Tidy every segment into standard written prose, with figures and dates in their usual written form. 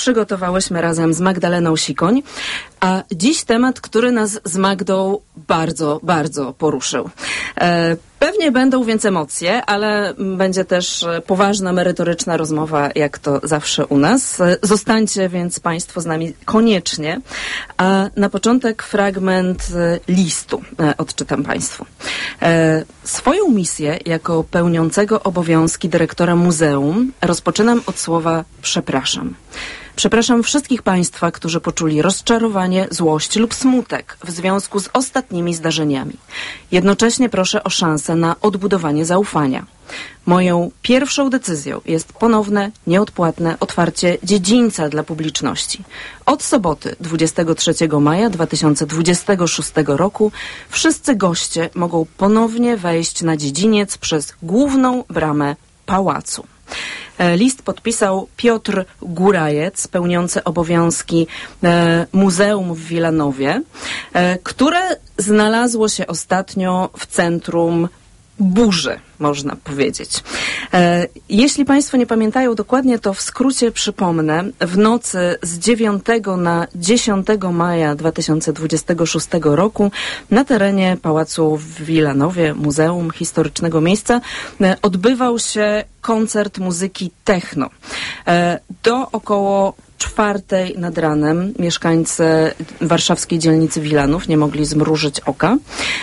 przygotowałyśmy razem z Magdaleną Sikoń, a dziś temat, który nas z Magdą bardzo, bardzo poruszył. Pewnie będą więc emocje, ale będzie też poważna, merytoryczna rozmowa, jak to zawsze u nas. Zostańcie więc Państwo z nami koniecznie. A na początek fragment listu odczytam Państwu. Swoją misję jako pełniącego obowiązki dyrektora muzeum rozpoczynam od słowa przepraszam. Przepraszam wszystkich Państwa, którzy poczuli rozczarowanie, złość lub smutek w związku z ostatnimi zdarzeniami. Jednocześnie proszę o szansę na odbudowanie zaufania. Moją pierwszą decyzją jest ponowne, nieodpłatne otwarcie dziedzińca dla publiczności. Od soboty 23 maja 2026 roku wszyscy goście mogą ponownie wejść na dziedziniec przez główną bramę pałacu. List podpisał Piotr Górajec, pełniący obowiązki Muzeum w Wilanowie, które znalazło się ostatnio w centrum burzy, można powiedzieć. Jeśli Państwo nie pamiętają dokładnie, to w skrócie przypomnę. W nocy z 9 na 10 maja 2026 roku na terenie Pałacu w Wilanowie, Muzeum Historycznego Miejsca, odbywał się koncert muzyki techno. Do około 4 nad ranem mieszkańcy warszawskiej dzielnicy Wilanów nie mogli zmrużyć oka.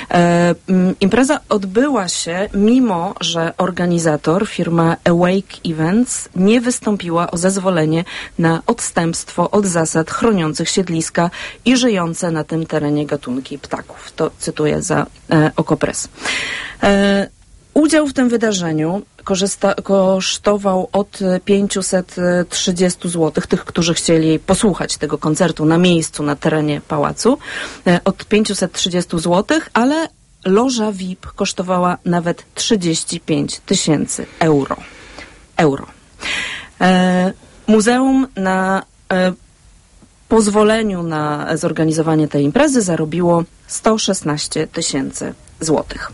Impreza odbyła się, mimo że organizator, firma Awake Events, nie wystąpiła o zezwolenie na odstępstwo od zasad chroniących siedliska i żyjące na tym terenie gatunki ptaków. To cytuję za Okopres. Udział w tym wydarzeniu kosztował od 530 zł, tych, którzy chcieli posłuchać tego koncertu na miejscu, na terenie pałacu, od 530 zł, ale loża VIP kosztowała nawet 35 000 euro. Muzeum na pozwoleniu na zorganizowanie tej imprezy zarobiło 116 000 złotych.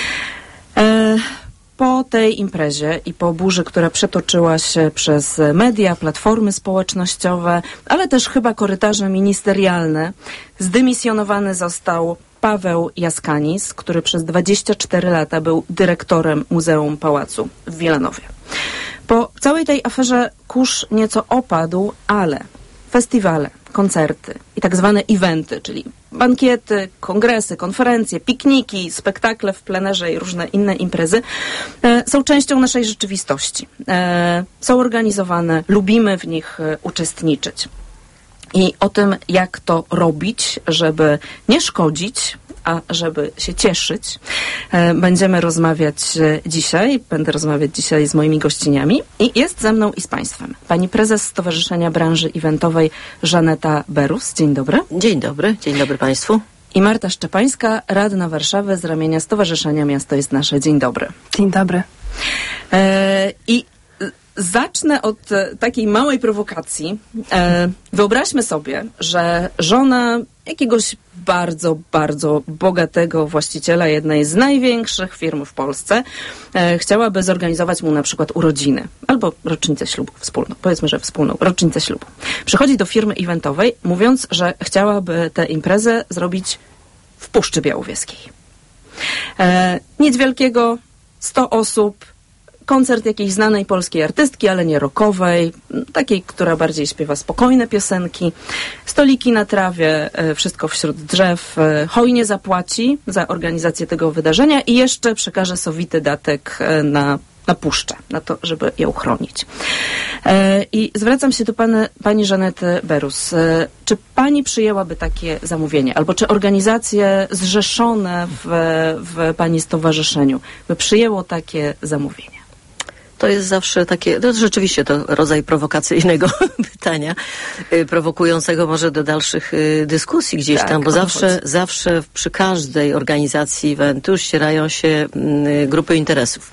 Po tej imprezie i po burzy, która przetoczyła się przez media, platformy społecznościowe, ale też chyba korytarze ministerialne, zdymisjonowany został Paweł Jaskanis, który przez 24 lata był dyrektorem Muzeum Pałacu w Wilanowie. Po całej tej aferze kurz nieco opadł, ale festiwale, koncerty i tak zwane eventy, czyli bankiety, kongresy, konferencje, pikniki, spektakle w plenerze i różne inne imprezy są częścią naszej rzeczywistości. Są organizowane, lubimy w nich uczestniczyć. I o tym, jak to robić, żeby nie szkodzić, a żeby się cieszyć, będziemy rozmawiać dzisiaj. Będę rozmawiać dzisiaj z moimi gościniami i jest ze mną i z Państwem pani prezes Stowarzyszenia Branży Eventowej Żaneta Berus. Dzień dobry. Dzień dobry Państwu. I Marta Szczepańska, radna Warszawy z ramienia Stowarzyszenia Miasto jest Nasze. Dzień dobry. Dzień dobry. I zacznę od takiej małej prowokacji. Wyobraźmy sobie, że żona jakiegoś bardzo, bardzo bogatego właściciela jednej z największych firm w Polsce chciałaby zorganizować mu na przykład urodziny albo rocznicę ślubu wspólną. Powiedzmy, że wspólną rocznicę ślubu. Przychodzi do firmy eventowej, mówiąc, że chciałaby tę imprezę zrobić w Puszczy Białowieskiej. Nic wielkiego, 100 osób, koncert jakiejś znanej polskiej artystki, ale nie rockowej, takiej, która bardziej śpiewa spokojne piosenki, stoliki na trawie, wszystko wśród drzew, hojnie zapłaci za organizację tego wydarzenia i jeszcze przekaże sowity datek na puszczę, na to, żeby ją chronić. I zwracam się do pani Żanety Berus. Czy pani przyjęłaby takie zamówienie? Albo czy organizacje zrzeszone w pani stowarzyszeniu by przyjęło takie zamówienie? To jest zawsze takie, to rzeczywiście to rodzaj prowokacyjnego pytania, prowokującego może do dalszych dyskusji gdzieś tam, bo zawsze przy każdej organizacji eventu ścierają się grupy interesów.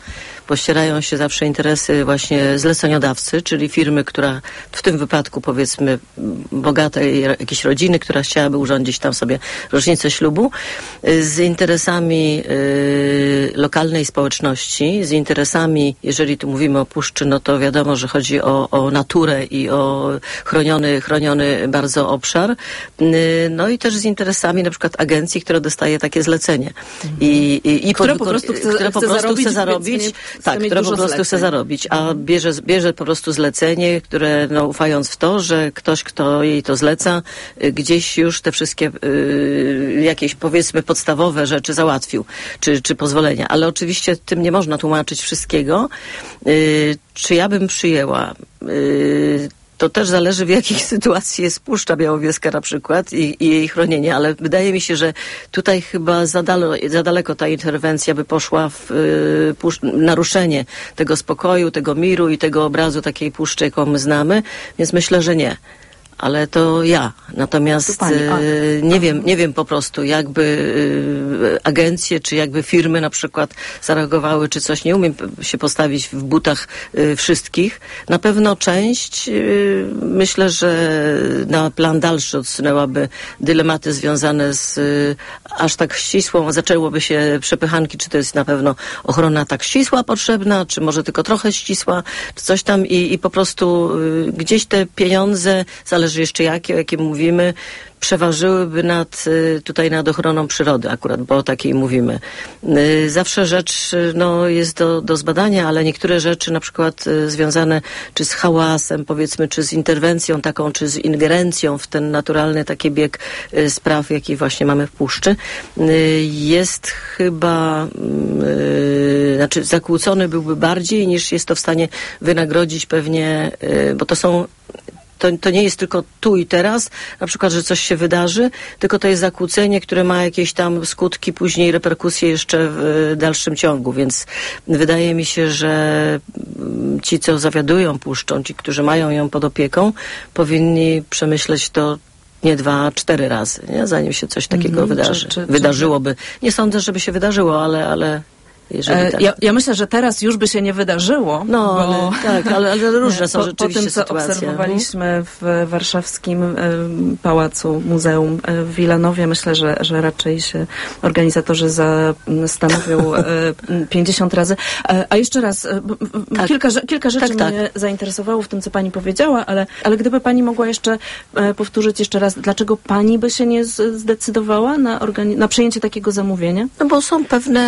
pościerają się zawsze interesy właśnie zleceniodawcy, czyli firmy, która w tym wypadku powiedzmy bogatej jakiejś rodziny, która chciałaby urządzić tam sobie rocznicę ślubu, z interesami lokalnej społeczności, z interesami, jeżeli tu mówimy o puszczy, no to wiadomo, że chodzi o naturę i o chroniony bardzo obszar, no i też z interesami na przykład agencji, która dostaje takie zlecenie. Która po prostu chce zarobić, chce zarobić, a bierze po prostu zlecenie, które no, ufając w to, że ktoś, kto jej to zleca, gdzieś już te wszystkie jakieś powiedzmy podstawowe rzeczy załatwił, czy pozwolenia. Ale oczywiście tym nie można tłumaczyć wszystkiego. Czy ja bym przyjęła? To też zależy, w jakiej sytuacji jest Puszcza Białowieska na przykład i jej chronienie, ale wydaje mi się, że tutaj chyba za daleko ta interwencja by poszła w naruszenie tego spokoju, tego miru i tego obrazu takiej Puszczy, jaką my znamy, więc myślę, że nie. Ale to ja. Natomiast nie wiem po prostu, jakby agencje, czy jakby firmy na przykład zareagowały, czy coś. Nie umiem się postawić w butach wszystkich. Na pewno część, myślę, że na plan dalszy odsunęłaby dylematy związane z aż tak ścisłą, zaczęłoby się przepychanki, czy to jest na pewno ochrona tak ścisła potrzebna, czy może tylko trochę ścisła, czy coś tam i po prostu gdzieś te pieniądze, zależy jeszcze jakie mówimy, przeważyłyby nad ochroną przyrody akurat, bo o takiej mówimy. Zawsze rzecz jest do zbadania, ale niektóre rzeczy na przykład związane czy z hałasem, powiedzmy, czy z interwencją taką, czy z ingerencją w ten naturalny taki bieg spraw, jaki właśnie mamy w Puszczy, jest chyba zakłócony byłby bardziej niż jest to w stanie wynagrodzić pewnie, bo to nie jest tylko tu i teraz, na przykład, że coś się wydarzy, tylko to jest zakłócenie, które ma jakieś tam skutki, później reperkusje jeszcze w dalszym ciągu, więc wydaje mi się, że ci, co zawiadują Puszczą, ci, którzy mają ją pod opieką, powinni przemyśleć to nie 2, 4 razy, nie? Zanim się coś takiego wydarzy. Wydarzyłoby. Nie sądzę, żeby się wydarzyło, ale tak. Ja myślę, że teraz już by się nie wydarzyło. Ale różne są rzeczywiście sytuacje. Po tym, co sytuacje. obserwowaliśmy w warszawskim Pałacu Muzeum w Wilanowie, myślę, że raczej się organizatorzy zastanowią 50 razy. A jeszcze raz, kilka rzeczy mnie zainteresowało w tym, co pani powiedziała, ale gdyby pani mogła jeszcze powtórzyć jeszcze raz, dlaczego pani by się nie zdecydowała na przyjęcie takiego zamówienia? No bo są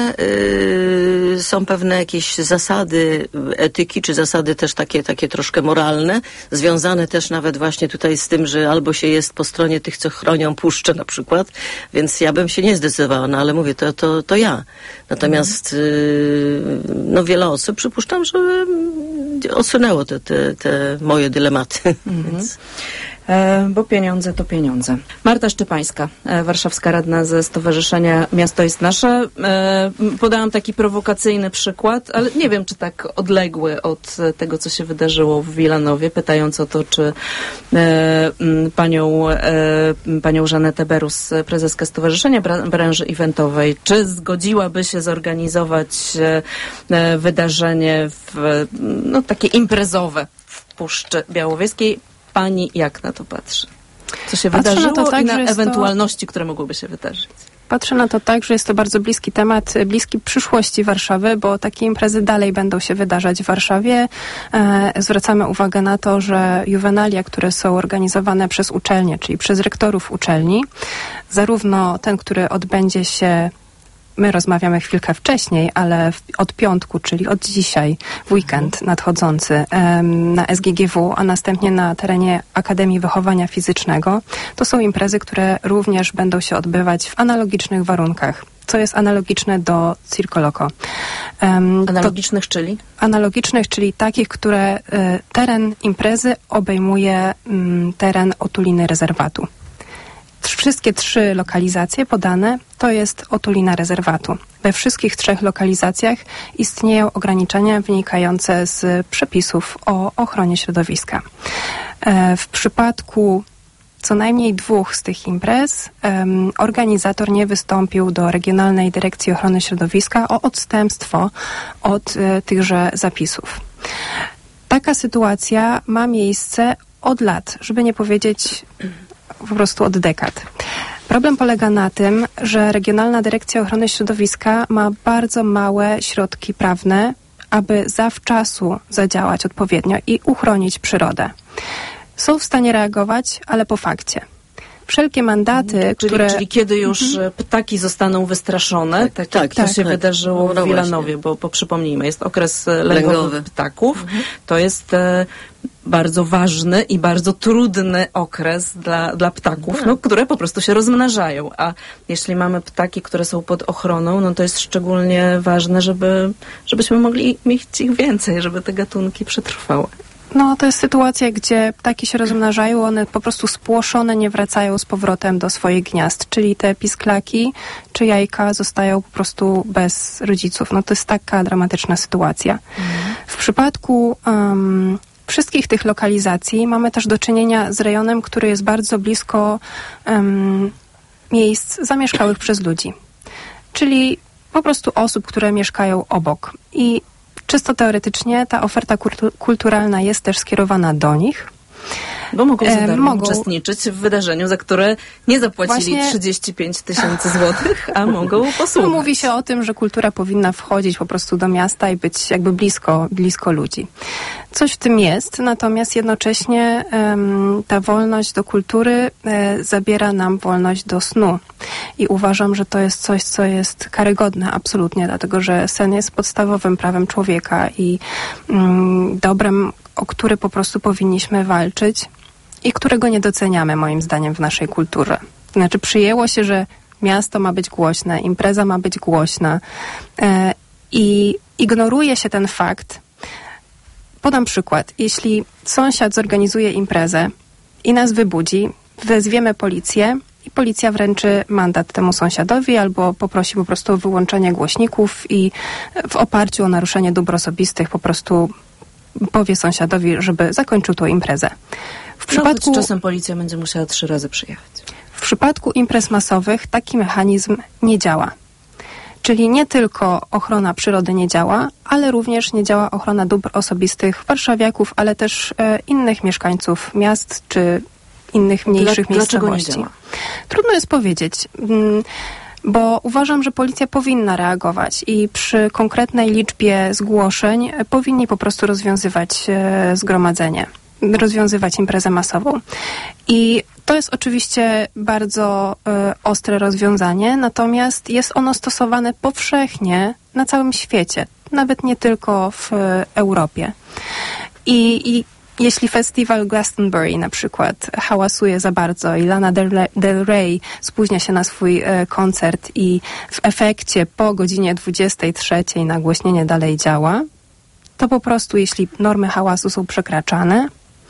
pewne jakieś zasady etyki, czy zasady też takie troszkę moralne, związane też nawet właśnie tutaj z tym, że albo się jest po stronie tych, co chronią Puszczę na przykład, więc ja bym się nie zdecydowała, no ale mówię, to ja. Natomiast wiele osób, przypuszczam, że odsunęło te moje dylematy. Więc... Bo pieniądze to pieniądze. Marta Szczepańska, warszawska radna ze Stowarzyszenia Miasto jest Nasze. Podałam taki prowokacyjny przykład, ale nie wiem, czy tak odległy od tego, co się wydarzyło w Wilanowie, pytając o to, czy panią Żanetę Berus, prezeskę Stowarzyszenia Branży Eventowej, czy zgodziłaby się zorganizować wydarzenie takie imprezowe w Puszczy Białowieskiej. Pani jak na to patrzy? Co się wydarzyło na to tak, i na ewentualności, które mogłyby się wydarzyć? Patrzę na to tak, że jest to bardzo bliski temat, bliski przyszłości Warszawy, bo takie imprezy dalej będą się wydarzać w Warszawie. Zwracamy uwagę na to, że juwenalia, które są organizowane przez uczelnie, czyli przez rektorów uczelni, zarówno ten, który odbędzie się, my rozmawiamy chwilkę wcześniej, ale od piątku, czyli od dzisiaj, w weekend nadchodzący na SGGW, a następnie na terenie Akademii Wychowania Fizycznego, to są imprezy, które również będą się odbywać w analogicznych warunkach, co jest analogiczne do Circo Loco. Analogicznych, czyli? Analogicznych, czyli takich, które teren imprezy obejmuje teren otuliny rezerwatu. Wszystkie 3 lokalizacje podane to jest otulina rezerwatu. We wszystkich 3 lokalizacjach istnieją ograniczenia wynikające z przepisów o ochronie środowiska. W przypadku co najmniej 2 z tych imprez organizator nie wystąpił do Regionalnej Dyrekcji Ochrony Środowiska o odstępstwo od tychże zapisów. Taka sytuacja ma miejsce od lat, żeby nie powiedzieć po prostu od dekad. Problem polega na tym, że Regionalna Dyrekcja Ochrony Środowiska ma bardzo małe środki prawne, aby zawczasu zadziałać odpowiednio i uchronić przyrodę. Są w stanie reagować, ale po fakcie. Wszelkie mandaty, Czyli kiedy już ptaki zostaną wystraszone, to się wydarzyło w Wilanowie, bo przypomnijmy, jest okres lęgowy ptaków. To jest bardzo ważny i bardzo trudny okres dla ptaków, które po prostu się rozmnażają. A jeśli mamy ptaki, które są pod ochroną, no to jest szczególnie ważne, żebyśmy mogli mieć ich więcej, żeby te gatunki przetrwały. No, to jest sytuacja, gdzie ptaki się rozmnażają, one po prostu spłoszone nie wracają z powrotem do swoich gniazd, czyli te pisklaki czy jajka zostają po prostu bez rodziców. No to jest taka dramatyczna sytuacja. W przypadku wszystkich tych lokalizacji mamy też do czynienia z rejonem, który jest bardzo blisko miejsc zamieszkałych przez ludzi. Czyli po prostu osób, które mieszkają obok. I czysto teoretycznie ta oferta kulturalna jest też skierowana do nich. Bo mogą za darmo uczestniczyć w wydarzeniu, za które nie zapłacili 35 000 złotych, a mogą posłuchać. No, mówi się o tym, że kultura powinna wchodzić po prostu do miasta i być jakby blisko ludzi. Coś w tym jest, natomiast jednocześnie ta wolność do kultury zabiera nam wolność do snu. I uważam, że to jest coś, co jest karygodne absolutnie, dlatego że sen jest podstawowym prawem człowieka i dobrem, o który po prostu powinniśmy walczyć i którego nie doceniamy moim zdaniem w naszej kulturze. Znaczy przyjęło się, że miasto ma być głośne, impreza ma być głośna i ignoruje się ten fakt. Podam przykład. Jeśli sąsiad zorganizuje imprezę i nas wybudzi, wezwiemy policję i policja wręczy mandat temu sąsiadowi albo poprosi po prostu o wyłączenie głośników i w oparciu o naruszenie dóbr osobistych po prostu powie sąsiadowi, żeby zakończył tą imprezę. Choć czasem policja będzie musiała 3 razy przyjechać. W przypadku imprez masowych taki mechanizm nie działa. Czyli nie tylko ochrona przyrody nie działa, ale również nie działa ochrona dóbr osobistych warszawiaków, ale też innych mieszkańców miast czy innych mniejszych miejscowości. Dlaczego nie działa? Trudno jest powiedzieć. Bo uważam, że policja powinna reagować i przy konkretnej liczbie zgłoszeń powinni po prostu rozwiązywać zgromadzenie, rozwiązywać imprezę masową. I to jest oczywiście bardzo ostre rozwiązanie, natomiast jest ono stosowane powszechnie na całym świecie, nawet nie tylko w Europie. I jeśli festiwal Glastonbury na przykład hałasuje za bardzo i Lana Del Rey spóźnia się na swój koncert i w efekcie po godzinie 23 nagłośnienie dalej działa, to po prostu jeśli normy hałasu są przekraczane,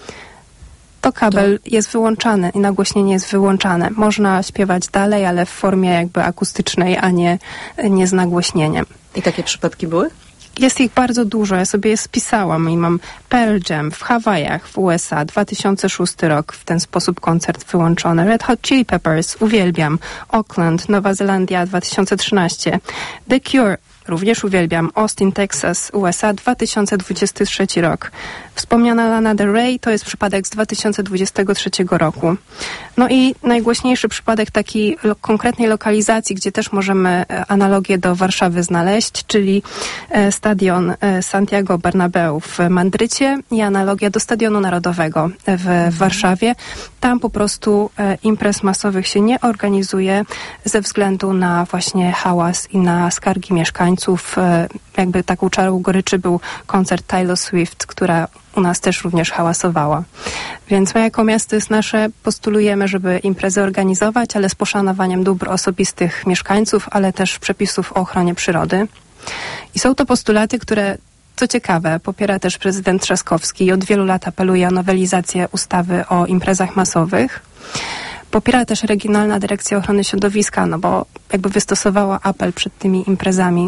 to kabel jest wyłączany i nagłośnienie jest wyłączane. Można śpiewać dalej, ale w formie jakby akustycznej, a nie z nagłośnieniem. I takie przypadki były? Jest ich bardzo dużo. Ja sobie je spisałam i mam Pearl Jam w Hawajach w USA, 2006 rok, w ten sposób koncert wyłączony. Red Hot Chili Peppers, uwielbiam. Auckland, Nowa Zelandia, 2013. The Cure, również uwielbiam. Austin, Texas, USA, 2023 rok. Wspomniana Lana Del Rey to jest przypadek z 2023 roku. No i najgłośniejszy przypadek takiej konkretnej lokalizacji, gdzie też możemy analogię do Warszawy znaleźć, czyli stadion Santiago Bernabeu w Madrycie i analogia do Stadionu Narodowego w Warszawie. Tam po prostu imprez masowych się nie organizuje ze względu na właśnie hałas i na skargi mieszkańców. Jakby taką czarą goryczy był koncert Taylor Swift, która u nas też również hałasowała. Więc my jako miasto jest nasze, postulujemy, żeby imprezy organizować, ale z poszanowaniem dóbr osobistych mieszkańców, ale też przepisów o ochronie przyrody. I są to postulaty, które, co ciekawe, popiera też prezydent Trzaskowski i od wielu lat apeluje o nowelizację ustawy o imprezach masowych. Popiera też Regionalna Dyrekcja Ochrony Środowiska, no bo jakby wystosowała apel przed tymi imprezami,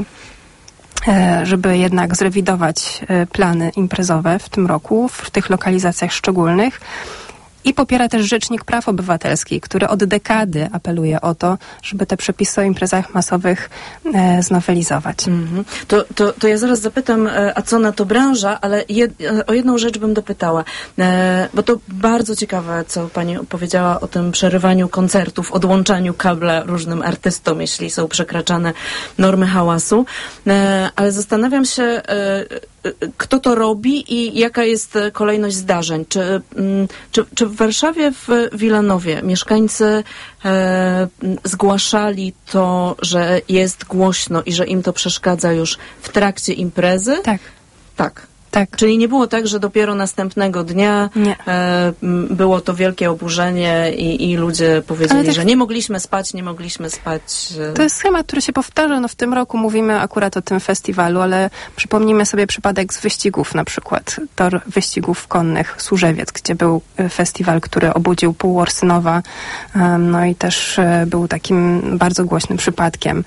żeby jednak zrewidować plany imprezowe w tym roku, w tych lokalizacjach szczególnych. I popiera też Rzecznik Praw Obywatelskich, który od dekady apeluje o to, żeby te przepisy o imprezach masowych znowelizować. To ja zaraz zapytam, a co na to branża, ale o jedną rzecz bym dopytała, bo to bardzo ciekawe, co pani powiedziała o tym przerywaniu koncertów, odłączaniu kabla różnym artystom, jeśli są przekraczane normy hałasu, ale zastanawiam się, kto to robi i jaka jest kolejność zdarzeń. Czy w Warszawie, w Wilanowie mieszkańcy zgłaszali to, że jest głośno i że im to przeszkadza już w trakcie imprezy? Tak. Czyli nie było tak, że dopiero następnego dnia było to wielkie oburzenie i ludzie powiedzieli, że nie mogliśmy spać. To jest schemat, który się powtarza. No w tym roku mówimy akurat o tym festiwalu, ale przypomnijmy sobie przypadek z wyścigów, na przykład tor wyścigów konnych Służewiec, gdzie był festiwal, który obudził pół Orsynowa, no i też był takim bardzo głośnym przypadkiem.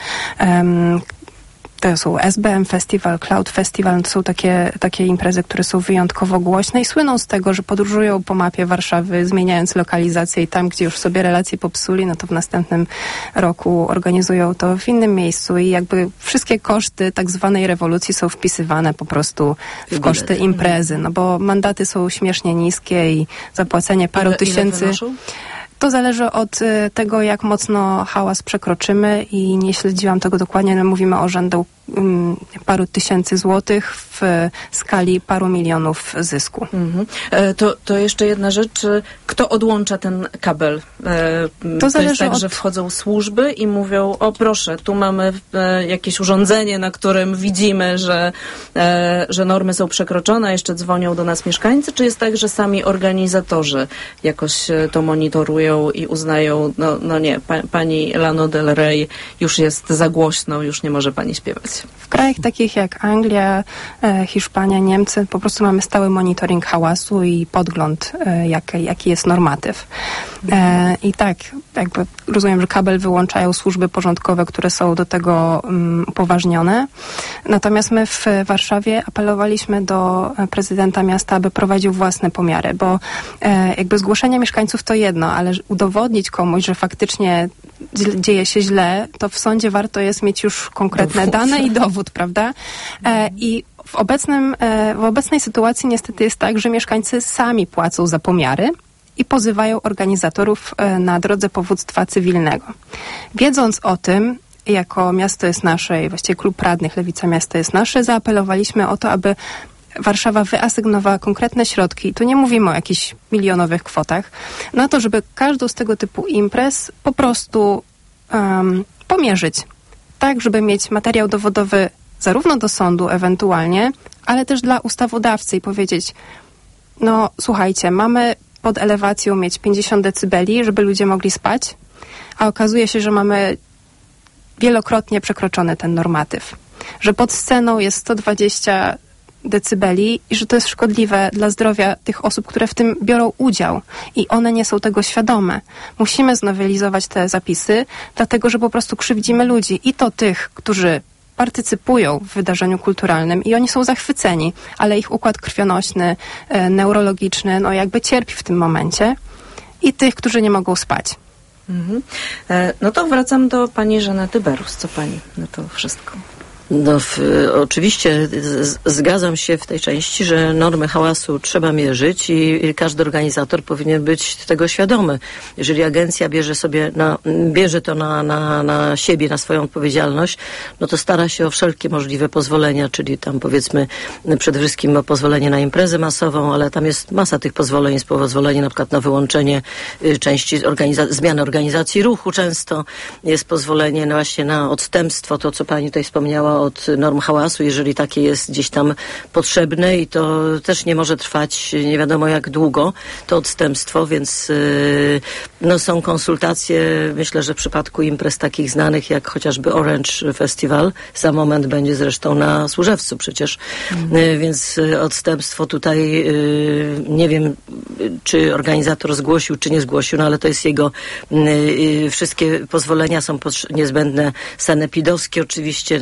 To są SBM Festival, Cloud Festival, to są takie imprezy, które są wyjątkowo głośne i słyną z tego, że podróżują po mapie Warszawy, zmieniając lokalizację i tam, gdzie już sobie relacje popsuli, no to w następnym roku organizują to w innym miejscu i jakby wszystkie koszty tak zwanej rewolucji są wpisywane po prostu w koszty imprezy, no bo mandaty są śmiesznie niskie i zapłacenie paru tysięcy... To zależy od tego, jak mocno hałas przekroczymy i nie śledziłam tego dokładnie, ale mówimy o rzędu paru tysięcy złotych w skali paru milionów zysku. To jeszcze jedna rzecz. Kto odłącza ten kabel? To jest tak, że wchodzą służby i mówią, o proszę, tu mamy jakieś urządzenie, na którym widzimy, że normy są przekroczone, jeszcze dzwonią do nas mieszkańcy, czy jest tak, że sami organizatorzy jakoś to monitorują i uznają, no nie, pani Lana Del Rey już jest za głośno, już nie może pani śpiewać. W krajach takich jak Anglia, Hiszpania, Niemcy po prostu mamy stały monitoring hałasu i podgląd, jaki jest normatyw. I tak, jakby rozumiem, że kabel wyłączają służby porządkowe, które są do tego upoważnione. Natomiast my w Warszawie apelowaliśmy do prezydenta miasta, aby prowadził własne pomiary, bo jakby zgłoszenie mieszkańców to jedno, ale udowodnić komuś, że faktycznie dzieje się źle, to w sądzie warto jest mieć już konkretne dane i dowód, prawda? I w obecnej sytuacji niestety jest tak, że mieszkańcy sami płacą za pomiary i pozywają organizatorów na drodze powództwa cywilnego. Wiedząc o tym, jako Miasto jest Nasze i właściwie Klub Radnych Lewica Miasto jest Nasze, zaapelowaliśmy o to, aby Warszawa wyasygnowała konkretne środki, tu nie mówimy o jakichś milionowych kwotach, na to, żeby każdą z tego typu imprez po prostu pomierzyć. Tak, żeby mieć materiał dowodowy zarówno do sądu ewentualnie, ale też dla ustawodawcy i powiedzieć, no słuchajcie, mamy pod elewacją mieć 50 decybeli, żeby ludzie mogli spać, a okazuje się, że mamy wielokrotnie przekroczony ten normatyw. Że pod sceną jest 120 decybeli i że to jest szkodliwe dla zdrowia tych osób, które w tym biorą udział i one nie są tego świadome. Musimy znowelizować te zapisy, dlatego że po prostu krzywdzimy ludzi i to tych, którzy partycypują w wydarzeniu kulturalnym i oni są zachwyceni, ale ich układ krwionośny, neurologiczny, no jakby cierpi w tym momencie i tych, którzy nie mogą spać. No to wracam do pani Żanety Berus. Co pani na to wszystko? No, oczywiście zgadzam się w tej części, że normy hałasu trzeba mierzyć i każdy organizator powinien być tego świadomy. Jeżeli agencja bierze to na siebie, na swoją odpowiedzialność, no to stara się o wszelkie możliwe pozwolenia, czyli tam powiedzmy przede wszystkim o pozwolenie na imprezę masową, ale tam jest masa tych pozwoleń, jest pozwolenie na przykład na wyłączenie części zmiany organizacji ruchu często, jest pozwolenie właśnie na odstępstwo, to co pani tutaj wspomniała od norm hałasu, jeżeli takie jest gdzieś tam potrzebne i to też nie może trwać nie wiadomo jak długo, to odstępstwo, więc no są konsultacje, myślę, że w przypadku imprez takich znanych jak chociażby Orange Festival, za moment będzie zresztą na Służewcu przecież, więc odstępstwo tutaj nie wiem, czy organizator zgłosił, czy nie zgłosił, no ale to jest jego wszystkie pozwolenia są niezbędne sanepidowskie oczywiście na temat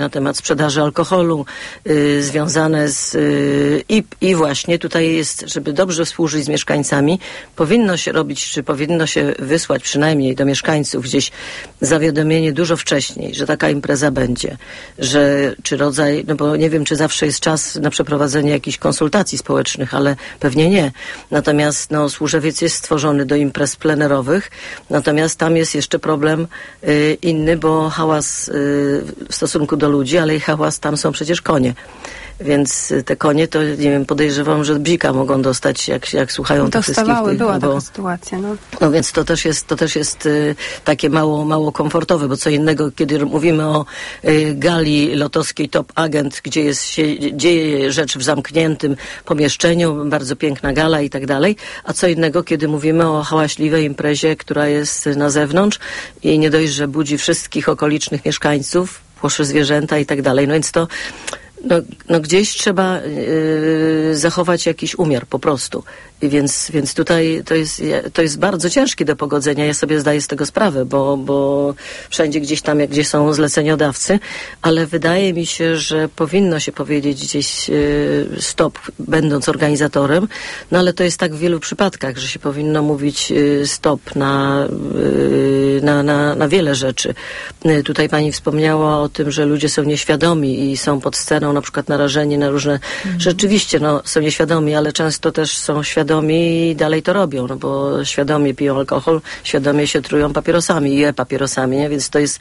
sprzedaży alkoholu, związane z... I właśnie tutaj jest, żeby dobrze współżyć z mieszkańcami, powinno się robić, czy powinno się wysłać przynajmniej do mieszkańców gdzieś zawiadomienie dużo wcześniej, że taka impreza będzie, że czy rodzaj, no bo nie wiem, czy zawsze jest czas na przeprowadzenie jakichś konsultacji społecznych, ale pewnie nie. Natomiast Służewiec jest stworzony do imprez plenerowych, natomiast tam jest jeszcze problem inny, bo hałas w stosunku do ludzi, ale i hałas, tam są przecież konie. Więc te konie to, nie wiem, podejrzewam, że bzika mogą dostać, jak słuchają tych wszystkich. Była taka sytuacja, No więc to też jest takie mało komfortowe, bo co innego, kiedy mówimy o gali lotowskiej Top Agent, gdzie się dzieje rzecz w zamkniętym pomieszczeniu, bardzo piękna gala i tak dalej, a co innego, kiedy mówimy o hałaśliwej imprezie, która jest na zewnątrz i nie dość, że budzi wszystkich okolicznych mieszkańców, płoszy zwierzęta i tak dalej. No więc to gdzieś trzeba zachować jakiś umiar po prostu. Więc tutaj to jest bardzo ciężkie do pogodzenia. Ja sobie zdaję z tego sprawę, bo wszędzie gdzieś tam, gdzie są zleceniodawcy, ale wydaje mi się, że powinno się powiedzieć gdzieś stop, będąc organizatorem, no ale to jest tak w wielu przypadkach, że się powinno mówić stop na wiele rzeczy. Tutaj pani wspomniała o tym, że ludzie są nieświadomi i są pod sceną na przykład narażeni na różne... Rzeczywiście, są nieświadomi, ale często też są świadomi i dalej to robią, bo świadomie piją alkohol, świadomie się trują papierosami i papierosami, nie? Więc to jest...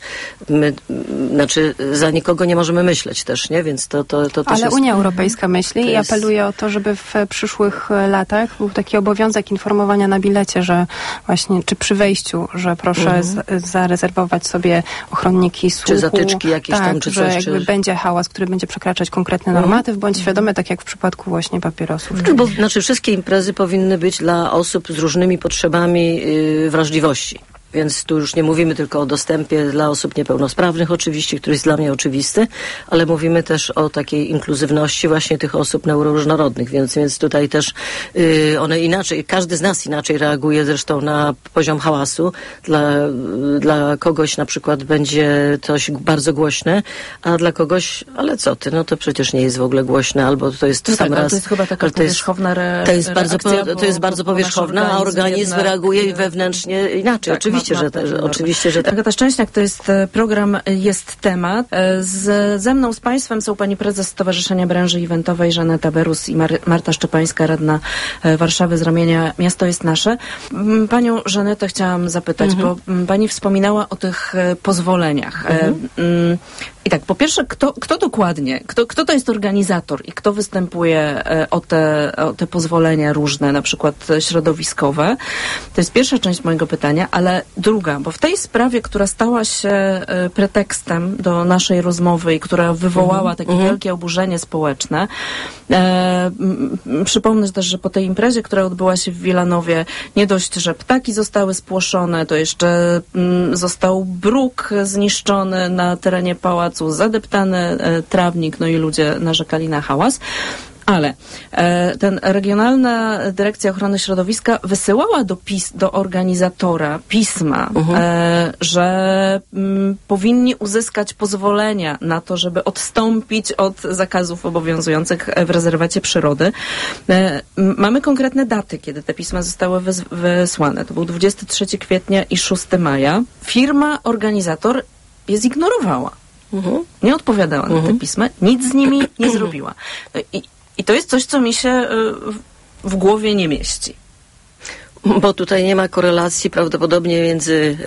za nikogo nie możemy myśleć też, nie? Więc to też ale jest... Unia Europejska myśli i apeluje o to, żeby w przyszłych latach był taki obowiązek informowania na bilecie, że właśnie, czy przy wejściu, że proszę zarezerwować sobie ochronniki słuchu. Czy zatyczki jakieś tam, czy że coś. Jakby będzie hałas, który będzie przekraczać konkretny normatyw, bądź świadome, tak jak w przypadku właśnie papierosów. Bo wszystkie imprezy powinny być dla osób z różnymi potrzebami wrażliwości. Więc tu już nie mówimy tylko o dostępie dla osób niepełnosprawnych oczywiście, który jest dla mnie oczywisty, ale mówimy też o takiej inkluzywności właśnie tych osób neuroróżnorodnych, więc tutaj też one inaczej, każdy z nas inaczej reaguje zresztą na poziom hałasu. Dla kogoś na przykład będzie coś bardzo głośne, a dla kogoś, ale co ty, to przecież nie jest w ogóle głośne, albo to jest sam raz. To jest chyba taka powierzchowna reakcja. To jest bardzo powierzchowna, a organizm reaguje wewnętrznie inaczej. Oczywiście, że tak. Agata Szczęśniak, to jest program Jest Temat. Ze mną, z Państwem są pani prezes Stowarzyszenia Branży Eventowej Żaneta Berus i Marta Szczepańska, radna Warszawy z ramienia Miasto jest Nasze. Panią Żanetę chciałam zapytać, bo pani wspominała o tych pozwoleniach. I tak, po pierwsze, kto dokładnie, kto to jest organizator i kto występuje o te pozwolenia różne, na przykład środowiskowe? To jest pierwsza część mojego pytania, ale druga, bo w tej sprawie, która stała się pretekstem do naszej rozmowy i która wywołała takie wielkie oburzenie społeczne, przypomnę też, że po tej imprezie, która odbyła się w Wilanowie, nie dość, że ptaki zostały spłoszone, to jeszcze został bruk zniszczony na terenie pałacu, zadeptany trawnik, i ludzie narzekali na hałas. Ale Regionalna Dyrekcja Ochrony Środowiska wysyłała do organizatora pisma, że powinni uzyskać pozwolenia na to, żeby odstąpić od zakazów obowiązujących w rezerwacie przyrody. Mamy konkretne daty, kiedy te pisma zostały wysłane. To był 23 kwietnia i 6 maja. Firma organizator je zignorowała. Nie odpowiadała na te pisma, nic z nimi nie zrobiła. I to jest coś, co mi się w głowie nie mieści. Bo tutaj nie ma korelacji prawdopodobnie między,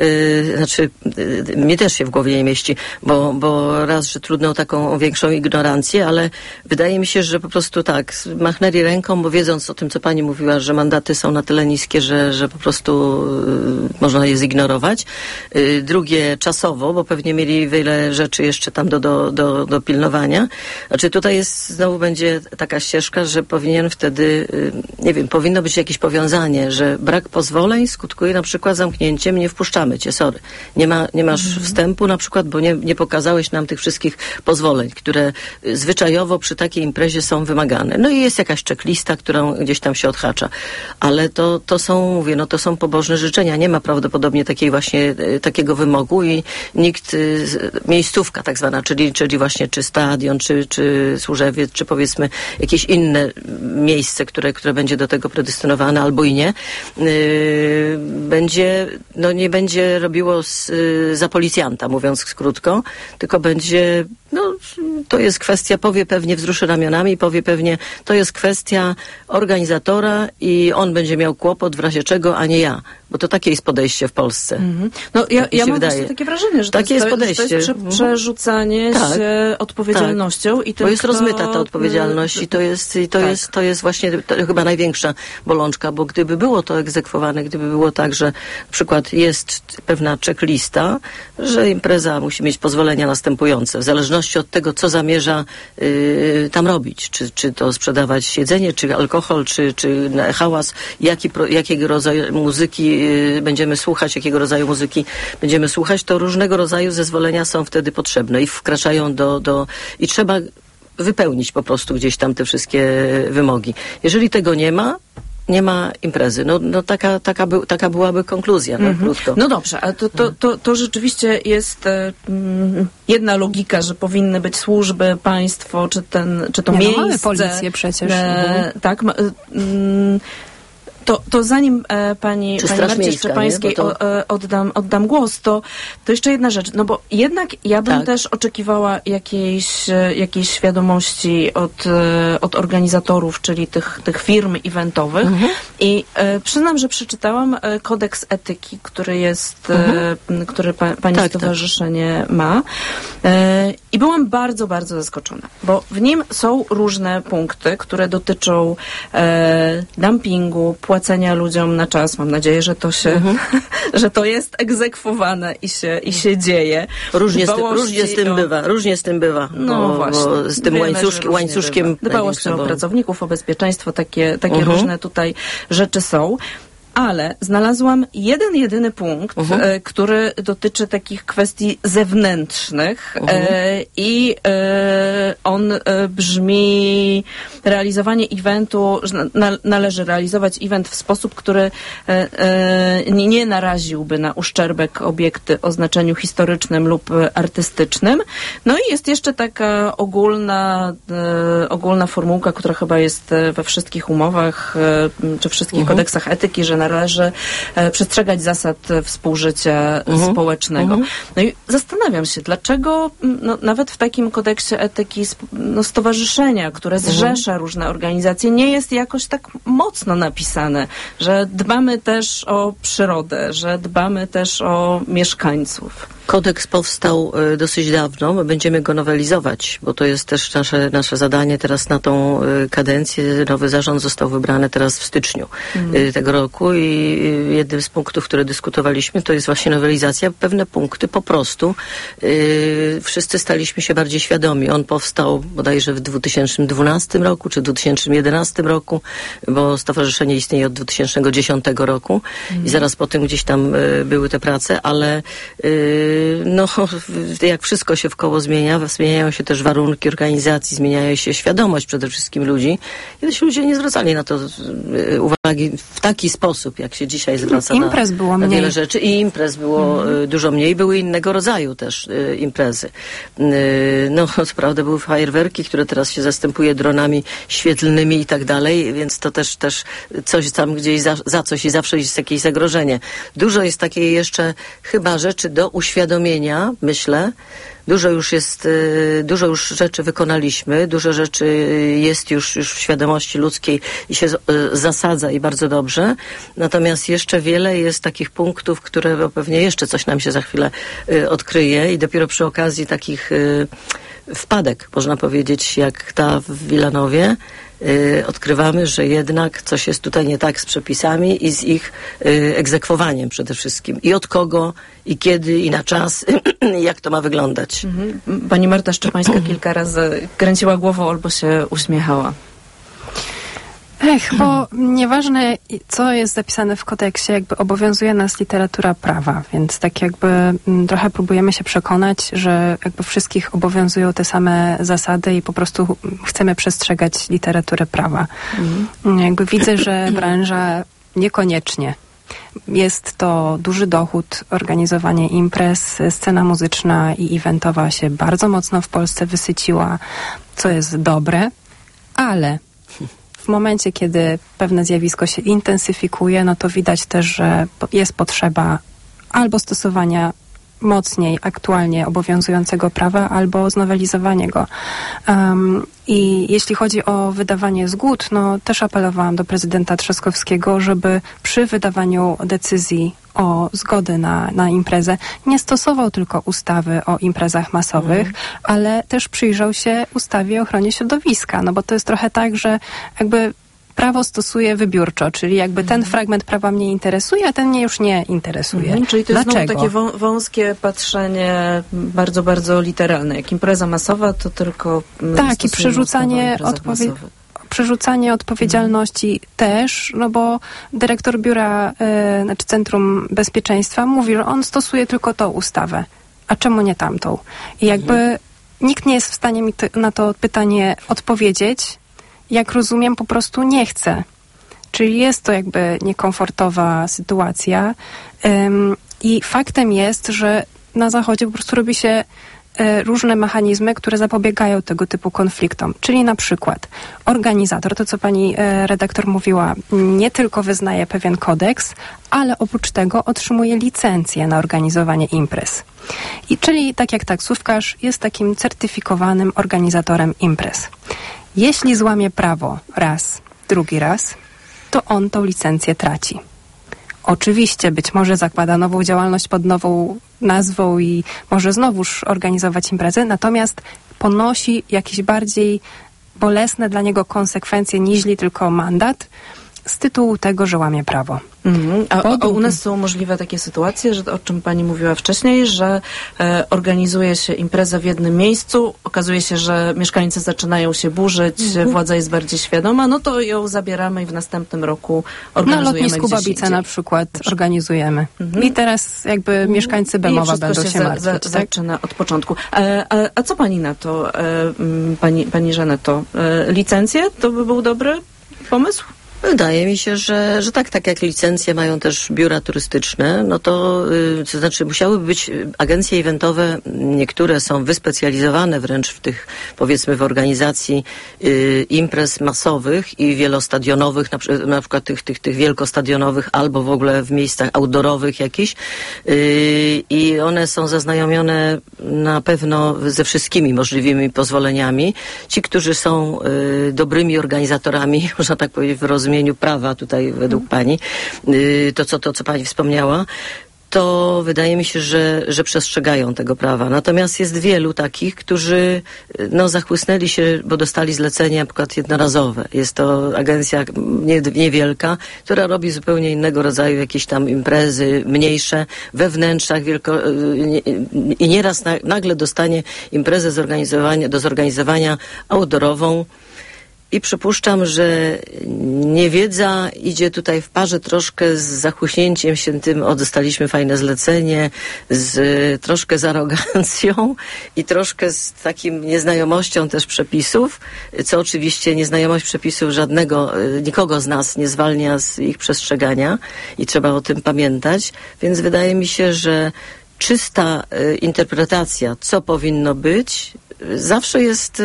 mnie też się w głowie nie mieści, bo raz, że trudno o taką większą ignorancję, ale wydaje mi się, że po prostu tak, machnęli ręką, bo wiedząc o tym, co pani mówiła, że mandaty są na tyle niskie, że po prostu można je zignorować. Drugie czasowo, bo pewnie mieli wiele rzeczy jeszcze tam do pilnowania. Tutaj znowu będzie taka ścieżka, że powinien wtedy, nie wiem, powinno być jakieś powiązanie, że brak pozwoleń skutkuje na przykład zamknięciem, nie wpuszczamy cię, sorry. Nie masz wstępu na przykład, bo nie pokazałeś nam tych wszystkich pozwoleń, które zwyczajowo przy takiej imprezie są wymagane. No i jest jakaś checklista, którą gdzieś tam się odhacza. Ale to są pobożne życzenia. Nie ma prawdopodobnie takiego wymogu i nikt, miejscówka tak zwana, czyli właśnie czy stadion, czy Służewiec, czy powiedzmy jakieś inne miejsce, które będzie do tego predestynowane albo i nie, nie będzie robiło za policjanta, mówiąc krótko, tylko będzie, to jest kwestia, powie pewnie, wzruszy ramionami, powie pewnie, to jest kwestia organizatora i on będzie miał kłopot w razie czego, a nie ja. Bo to takie jest podejście w Polsce. No ja mam właśnie takie wrażenie, że takie jest podejście. To jest przerzucanie się odpowiedzialnością. Tak. Bo jest rozmyta ta odpowiedzialność i to jest właśnie chyba największa bolączka, bo gdyby było to egzekwowane, gdyby było tak, że na przykład jest pewna checklista, że impreza musi mieć pozwolenia następujące, w zależności od tego, co zamierza tam robić. Czy to sprzedawać jedzenie, czy alkohol, czy hałas, jakiego rodzaju muzyki będziemy słuchać, jakiego rodzaju muzyki będziemy słuchać, to różnego rodzaju zezwolenia są wtedy potrzebne i wkraczają i trzeba wypełnić po prostu gdzieś tam te wszystkie wymogi. Jeżeli tego nie ma imprezy. Taka byłaby konkluzja, krótko. No dobrze, a to rzeczywiście jest jedna logika, że powinny być służby, państwo, czy to miejsce. Mamy policję przecież. Tak. To zanim pani Marcie Szczepańskiej oddam głos, to jeszcze jedna rzecz, no bo jednak ja bym też oczekiwała jakiejś świadomości od organizatorów, czyli tych firm eventowych i przyznam, że przeczytałam kodeks etyki, który pani stowarzyszenie ma i byłam bardzo, bardzo zaskoczona, bo w nim są różne punkty, które dotyczą dumpingu, płacenia ludziom na czas. Mam nadzieję, że to się, że to jest egzekwowane i się dzieje. Różnie z tym bywa. No właśnie. Bo z tym łańcuszkiem. Dbałość o pracowników, o bezpieczeństwo, takie różne tutaj rzeczy są. Ale znalazłam jedyny punkt, który dotyczy takich kwestii zewnętrznych i on brzmi: realizowanie eventu, że należy realizować event w sposób, który nie naraziłby na uszczerbek obiekty o znaczeniu historycznym lub artystycznym. No i jest jeszcze taka ogólna formułka, która chyba jest we wszystkich umowach czy wszystkich kodeksach etyki, że należy przestrzegać zasad współżycia społecznego. No i zastanawiam się, dlaczego nawet w takim kodeksie etyki stowarzyszenia, które zrzesza różne organizacje, nie jest jakoś tak mocno napisane, że dbamy też o przyrodę, że dbamy też o mieszkańców. Kodeks powstał dosyć dawno. My będziemy go nowelizować, bo to jest też nasze zadanie teraz na tą kadencję. Nowy zarząd został wybrany teraz w styczniu tego roku i jednym z punktów, które dyskutowaliśmy, to jest właśnie nowelizacja. Pewne punkty po prostu wszyscy staliśmy się bardziej świadomi. On powstał bodajże w 2012 roku czy 2011 roku, bo stowarzyszenie istnieje od 2010 roku i zaraz po tym gdzieś tam były te prace, ale jak wszystko się wkoło zmieniają się też warunki organizacji, zmieniają się świadomość przede wszystkim ludzi. Kiedyś ludzie nie zwracali na to uwagi w taki sposób, jak się dzisiaj zwraca na wiele rzeczy. I imprez było dużo mniej. Były innego rodzaju też imprezy. Co prawda były fajerwerki, które teraz się zastępuje dronami świetlnymi i tak dalej, więc to też coś tam gdzieś za coś i zawsze jest jakieś zagrożenie. Dużo jest takiej jeszcze chyba rzeczy do uświadomienia, myślę. Dużo już rzeczy wykonaliśmy, dużo rzeczy jest już w świadomości ludzkiej i się zasadza i bardzo dobrze. Natomiast jeszcze wiele jest takich punktów, które pewnie jeszcze coś nam się za chwilę odkryje i dopiero przy okazji takich wpadek, można powiedzieć, jak ta w Wilanowie, odkrywamy, że jednak coś jest tutaj nie tak z przepisami i z ich egzekwowaniem przede wszystkim. I od kogo, i kiedy, i na czas, i jak to ma wyglądać. Pani Marta Szczepańska kilka razy kręciła głową albo się uśmiechała. Bo nieważne, co jest zapisane w kodeksie, jakby obowiązuje nas literatura prawa, więc tak jakby trochę próbujemy się przekonać, że jakby wszystkich obowiązują te same zasady i po prostu chcemy przestrzegać literatury prawa. Jakby widzę, że branża niekoniecznie. Jest to duży dochód, organizowanie imprez, scena muzyczna i eventowa się bardzo mocno w Polsce wysyciła, co jest dobre, ale w momencie, kiedy pewne zjawisko się intensyfikuje, no to widać też, że jest potrzeba albo stosowania mocniej aktualnie obowiązującego prawa, albo znowelizowanie go. I jeśli chodzi o wydawanie zgód, no też apelowałam do prezydenta Trzaskowskiego, żeby przy wydawaniu decyzji o zgody na imprezę nie stosował tylko ustawy o imprezach masowych, ale też przyjrzał się ustawie o ochronie środowiska, no bo to jest trochę tak, że jakby prawo stosuje wybiórczo, czyli jakby ten fragment prawa mnie interesuje, a ten mnie już nie interesuje. Czyli to jest Dlaczego? znowu takie wąskie patrzenie, bardzo, bardzo literalne. Jak impreza masowa, to tylko tak, i przerzucanie odpowiedzialności też, no bo dyrektor biura, znaczy Centrum Bezpieczeństwa mówi, że on stosuje tylko tą ustawę. A czemu nie tamtą? I jakby nikt nie jest w stanie mi na to pytanie odpowiedzieć. Jak rozumiem, po prostu nie chce. Czyli jest to jakby niekomfortowa sytuacja. I faktem jest, że na Zachodzie po prostu robi się różne mechanizmy, które zapobiegają tego typu konfliktom. Czyli na przykład organizator, to co pani redaktor mówiła, nie tylko wyznaje pewien kodeks, ale oprócz tego otrzymuje licencję na organizowanie imprez. Czyli tak jak taksówkarz jest takim certyfikowanym organizatorem imprez. Jeśli złamie prawo raz, drugi raz, to on tą licencję traci. Oczywiście być może zakłada nową działalność pod nową nazwą i może znowuż organizować imprezę, natomiast ponosi jakieś bardziej bolesne dla niego konsekwencje niźli tylko mandat z tytułu tego, że łamie prawo. A u nas są możliwe takie sytuacje, że o czym pani mówiła wcześniej, że organizuje się imprezę w jednym miejscu, okazuje się, że mieszkańcy zaczynają się burzyć, władza jest bardziej świadoma, no to ją zabieramy i w następnym roku organizujemy na lotnisku Babice na przykład organizujemy. I teraz jakby mieszkańcy Bemowa będą się martwić. Zaczyna od początku. A co pani na to, pani Żaneto? Licencje to by był dobry pomysł? Wydaje mi się, że tak jak licencje mają też biura turystyczne, no to znaczy musiałyby być agencje eventowe, niektóre są wyspecjalizowane wręcz w tych, powiedzmy, w organizacji imprez masowych i wielostadionowych, na przykład tych wielkostadionowych albo w ogóle w miejscach outdoorowych jakichś i one są zaznajomione na pewno ze wszystkimi możliwymi pozwoleniami. Ci, którzy są dobrymi organizatorami, można tak powiedzieć, w rozumieniu prawa tutaj według pani, to co pani wspomniała, to wydaje mi się, że przestrzegają tego prawa. Natomiast jest wielu takich, którzy zachłysnęli się, bo dostali zlecenie na przykład jednorazowe. Jest to agencja niewielka, która robi zupełnie innego rodzaju jakieś tam imprezy mniejsze we wnętrzach i nieraz nagle dostanie imprezę do zorganizowania outdoorową. I przypuszczam, że niewiedza idzie tutaj w parze troszkę z zachłyśnięciem się tym, dostaliśmy fajne zlecenie, troszkę z arogancją i troszkę z takim nieznajomością też przepisów, co oczywiście nieznajomość przepisów nikogo z nas nie zwalnia z ich przestrzegania i trzeba o tym pamiętać, więc wydaje mi się, że czysta interpretacja, co powinno być, zawsze jest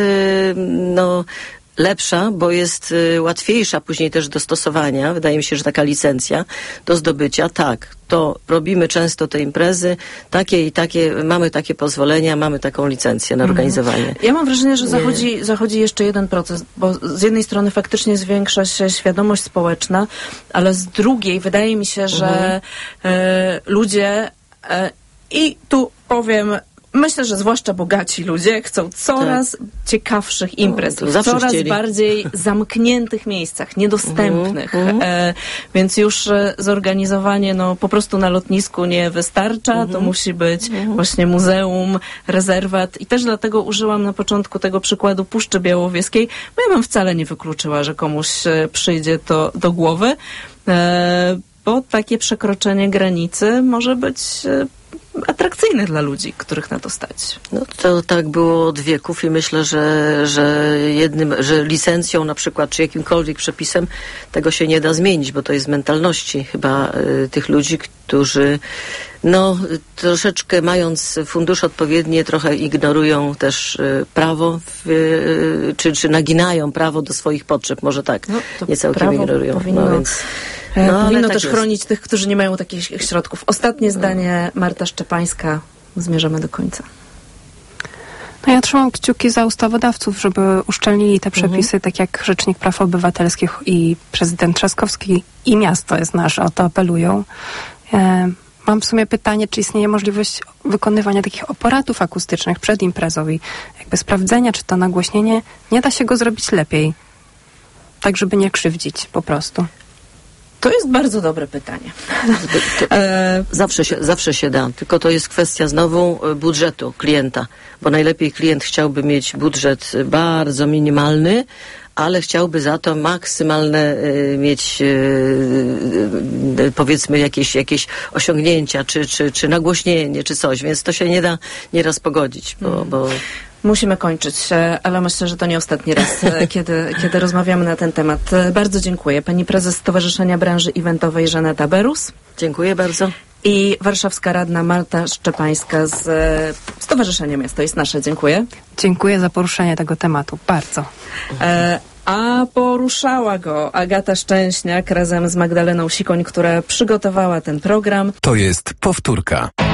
lepsza, bo jest łatwiejsza później też do stosowania. Wydaje mi się, że taka licencja do zdobycia, tak, to robimy często te imprezy, takie i takie, mamy takie pozwolenia, mamy taką licencję na organizowanie. Ja mam wrażenie, że zachodzi jeszcze jeden proces, bo z jednej strony faktycznie zwiększa się świadomość społeczna, ale z drugiej wydaje mi się, że ludzie i tu powiem Myślę, że zwłaszcza bogaci ludzie chcą coraz ciekawszych imprez, w coraz bardziej zamkniętych miejscach, niedostępnych. Więc już zorganizowanie po prostu na lotnisku nie wystarcza. To musi być właśnie muzeum, rezerwat. I też dlatego użyłam na początku tego przykładu Puszczy Białowieskiej, bo ja bym wcale nie wykluczyła, że komuś przyjdzie to do głowy, bo takie przekroczenie granicy może być atrakcyjne dla ludzi, których na to stać. To tak było od wieków i myślę, że licencją na przykład, czy jakimkolwiek przepisem tego się nie da zmienić, bo to jest mentalności chyba tych ludzi, którzy troszeczkę mając fundusze odpowiednie, trochę ignorują też prawo, czy naginają prawo do swoich potrzeb, może tak, nie całkiem ignorują. Powinno też chronić tych, którzy nie mają takich środków. Ostatnie zdanie, Marta Szczepańska. Zmierzamy do końca. Ja trzymam kciuki za ustawodawców, żeby uszczelnili te przepisy, tak jak Rzecznik Praw Obywatelskich i prezydent Trzaskowski i miasto jest nasze, o to apelują. Mam w sumie pytanie, czy istnieje możliwość wykonywania takich aparatów akustycznych przed imprezą i jakby sprawdzenia, czy to nagłośnienie, nie da się go zrobić lepiej, tak żeby nie krzywdzić po prostu. To jest bardzo dobre pytanie. Zawsze się da, tylko to jest kwestia znowu budżetu klienta, bo najlepiej klient chciałby mieć budżet bardzo minimalny, ale chciałby za to maksymalne mieć powiedzmy jakieś osiągnięcia, czy nagłośnienie, czy coś, więc to się nie da nieraz pogodzić, bo Musimy kończyć, ale myślę, że to nie ostatni raz, kiedy rozmawiamy na ten temat. Bardzo dziękuję. Pani prezes Stowarzyszenia Branży Eventowej Żaneta Berus. Dziękuję bardzo. I warszawska radna Marta Szczepańska z Stowarzyszenia Miasto jest Nasze. Dziękuję. Dziękuję za poruszenie tego tematu. Bardzo. A poruszała go Agata Szczęśniak razem z Magdaleną Sikoń, która przygotowała ten program. To jest powtórka.